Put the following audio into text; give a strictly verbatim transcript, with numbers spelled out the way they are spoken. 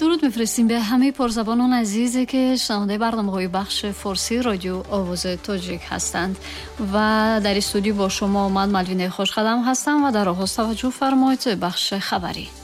درود میفرستیم به همه پرزبانان عزیزی که شنونده برنامه‌های بخش فارسی رادیو آواز تاجیک هستند و در استودیو با شما من ملوین خوشخدم هستم و در آغاز توجه فرمایید بخش خبری.